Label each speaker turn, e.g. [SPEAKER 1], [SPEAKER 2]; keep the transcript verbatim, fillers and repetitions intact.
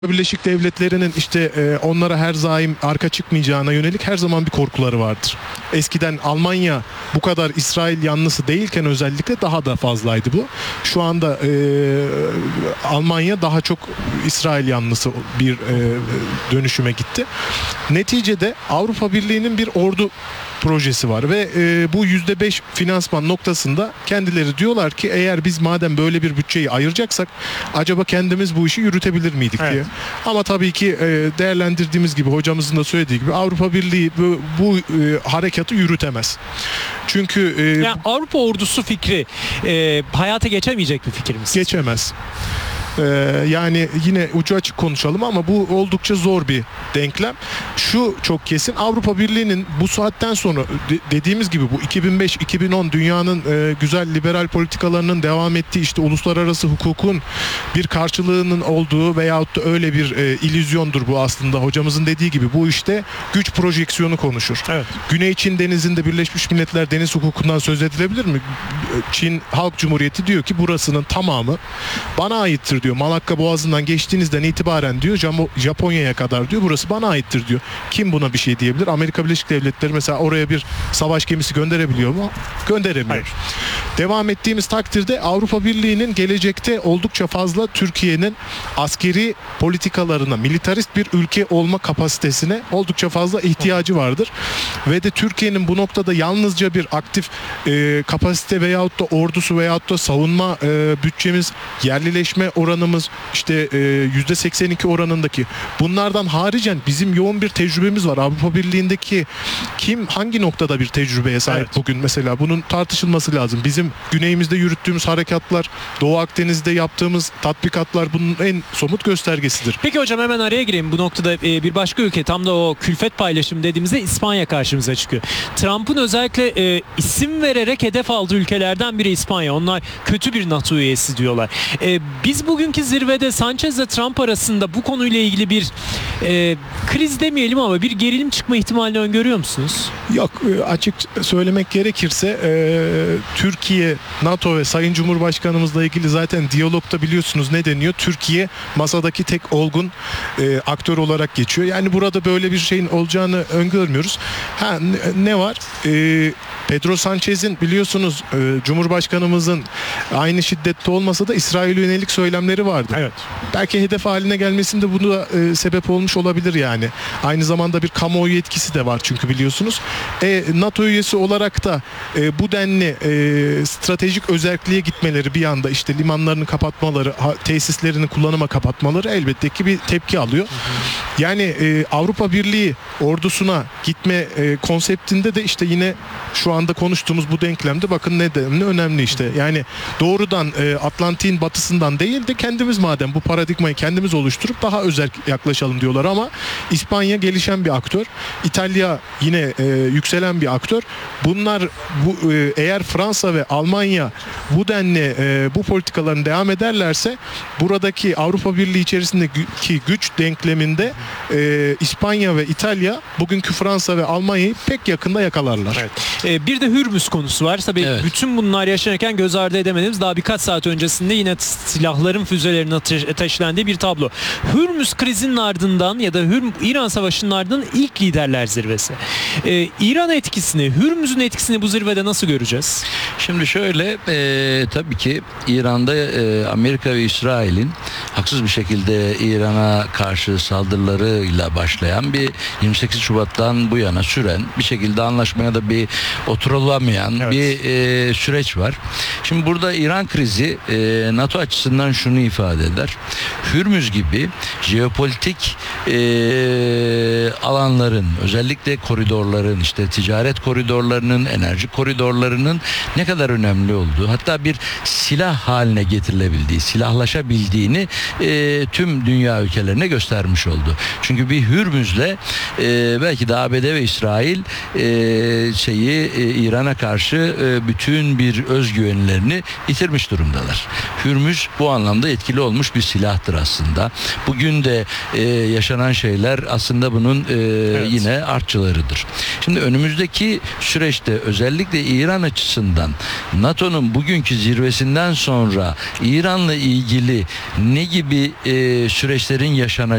[SPEAKER 1] Birleşik Devletleri'nin işte e, onlara her daim arka çıkmayacağına yönelik her zaman bir korkuları vardır. Eskiden Almanya bu kadar İsrail yanlısı değilken özellikle daha da fazlaydı bu. Şu anda e, Almanya daha çok İsrail yanlısı bir e, dönüşüme gitti. Neticede Avrupa Birliği'nin bir ordu projesi var ve e, bu yüzde beş finansman noktasında kendileri diyorlar ki eğer biz madem böyle bir bütçeyi ayıracaksak acaba kendimiz bu işi yürütebilir miydik evet. diye. Ama tabii ki e, değerlendirdiğimiz gibi hocamızın da söylediği gibi Avrupa Birliği bu, bu e, harekatı yürütemez. Çünkü e,
[SPEAKER 2] yani Avrupa ordusu fikri e, hayata geçemeyecek bir fikir mi?
[SPEAKER 1] Geçemez. Ee, yani yine ucu açık konuşalım ama bu oldukça zor bir denklem. Şu çok kesin, Avrupa Birliği'nin bu saatten sonra de- dediğimiz gibi bu iki bin beş iki bin on dünyanın e, güzel liberal politikalarının devam ettiği, işte uluslararası hukukun bir karşılığının olduğu veyahut da öyle bir e, illüzyondur bu aslında. Hocamızın dediği gibi bu işte güç projeksiyonu konuşur.
[SPEAKER 2] Evet.
[SPEAKER 1] Güney Çin Denizi'nde Birleşmiş Milletler deniz hukukundan söz edilebilir mi? Çin Halk Cumhuriyeti diyor ki burasının tamamı bana aittir diyor. Malakka Boğazı'ndan geçtiğinizden itibaren diyor Japonya'ya kadar diyor burası bana aittir diyor. Kim buna bir şey diyebilir? Amerika Birleşik Devletleri mesela oraya bir savaş gemisi gönderebiliyor mu? Gönderemiyor. Hayır. Devam ettiğimiz takdirde Avrupa Birliği'nin gelecekte oldukça fazla Türkiye'nin askeri politikalarına, militarist bir ülke olma kapasitesine oldukça fazla ihtiyacı vardır. Ve de Türkiye'nin bu noktada yalnızca bir aktif e, kapasite veyahut da ordusu veyahut da savunma e, bütçemiz, yerlileşme oranımız işte e, yüzde seksen iki oranındaki bunlardan haricen bizim yoğun bir tecrübemiz var. Avrupa Birliği'ndeki kim hangi noktada bir tecrübeye sahip evet. bugün mesela bunun tartışılması lazım. Bizim güneyimizde yürüttüğümüz harekatlar, Doğu Akdeniz'de yaptığımız tatbikatlar bunun en somut göstergesidir.
[SPEAKER 2] Peki hocam hemen araya gireyim. Bu noktada e, bir başka ülke, tam da o külfet paylaşımı dediğimizde İspanya karşımıza çıkıyor. Trump'ın özellikle e, isim vererek hedef aldığı ülkelerden biri İspanya. Onlar kötü bir NATO üyesi diyorlar. E, biz bugünkü zirvede Sanchez ile Trump arasında bu konuyla ilgili bir e, kriz demeyelim ama bir gerilim çıkma ihtimalini öngörüyor musunuz?
[SPEAKER 1] Yok, açık söylemek gerekirse e, Türkiye, NATO ve Sayın Cumhurbaşkanımızla ilgili zaten diyalogda biliyorsunuz ne deniyor? Türkiye masadaki tek olgun e, aktör olarak geçiyor. Yani burada böyle bir şeyin olacağını öngörmüyoruz. Ha, ne var? E, Pedro Sanchez'in biliyorsunuz e, Cumhurbaşkanımızın aynı şiddette olmasa da İsrail'e yönelik söylemleri vardı.
[SPEAKER 2] Evet.
[SPEAKER 1] Belki hedef haline gelmesinde bunu da e, sebep olmuş olabilir yani. Aynı zamanda bir kamuoyu etkisi de var çünkü biliyorsunuz. E, NATO üyesi olarak da e, bu denli e, stratejik özelliğe gitmeleri bir anda işte limanlarını kapatmaları, ha, tesislerini kullanıma kapatmaları elbette ki bir tepki alıyor. Hı hı. Yani e, Avrupa Birliği ordusuna gitme e, konseptinde de işte yine şu anda konuştuğumuz bu denklemde bakın ne de önemli işte. Yani doğrudan e, Atlantik'in batısından değil de kendimiz madem bu paradigmayı kendimiz oluşturup daha özel yaklaşalım diyorlar ama İspanya gelişen bir aktör. İtalya yine e, yükselen bir aktör. Bunlar bu e, eğer Fransa ve Almanya bu denli e, bu politikalarını devam ederlerse buradaki Avrupa Birliği içerisindeki güç denkleminde e, İspanya ve İtalya bugünkü Fransa ve Almanya'yı pek yakında yakalarlar.
[SPEAKER 2] Evet. E, bir de Hürmüz konusu var. Tabii evet. bütün bunlar yaşanırken göz ardı edemediğimiz daha birkaç saat öncesinde yine silahların füzelerinin ateşlendiği bir tablo. Hürmüz krizinin ardından ya da Hürm İran Savaşı'nın ardından ilk liderler zirvesi. Ee, İran etkisini, Hürmüz'ün etkisini bu zirvede nasıl göreceğiz?
[SPEAKER 3] Şimdi şöyle e, tabii ki İran'da e, Amerika ve İsrail'in haksız bir şekilde İran'a karşı saldırılarıyla başlayan bir yirmi sekiz Şubat'tan bu yana süren bir şekilde anlaşmaya da bir oturulamayan evet. bir e, süreç var. Şimdi burada İran krizi e, NATO açısından şunu ifade eder. Hürmüz gibi jeopolitik e, alanların, özellikle koridorların, işte ticaret koridorlarının, enerji koridorlarının ne kadar önemli olduğu, hatta bir silah haline getirilebildiği, silahlaşabildiğini e, tüm dünya ülkelerine göstermiş oldu. Çünkü bir Hürmüz'le e, belki de A B D ve İsrail e, şeyi e, İran'a karşı e, bütün bir özgüvenlerini yitirmiş durumdalar. Hürmüz bu anlamda etkili olmuş bir silahtır aslında. Bugün de e, yaşadığımız yaşanan şeyler aslında bunun e,
[SPEAKER 1] Evet.
[SPEAKER 3] yine artçılarıdır. Şimdi önümüzdeki süreçte özellikle İran açısından NATO'nun bugünkü zirvesinden sonra İran'la ilgili ne gibi e, süreçlerin yaşanacağı